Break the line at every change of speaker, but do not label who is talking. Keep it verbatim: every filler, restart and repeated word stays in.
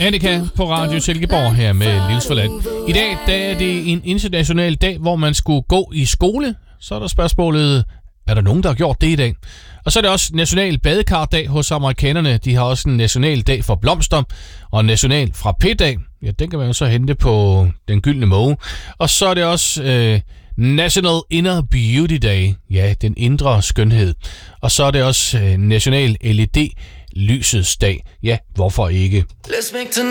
Annika på Radio Silkeborg her med Livsforladt. I dag der er det en international dag, hvor man skulle gå i skole. Så er der spørgsmålet, er der nogen, der har gjort det i dag? Og så er det også national badekardag hos amerikanerne. De har også en national dag for blomster og en national frappé-dag. Ja, den kan man jo så hente på Den Gyldne Måge. Og så er det også øh, National Inner Beauty Day. Ja, den indre skønhed. Og så er det også øh, national L E D lysets dag. Ja, hvorfor ikke?